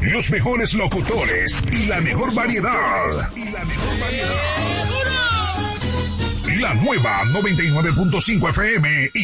los mejores locutores y la mejor variedad. La nueva 99.5 FM y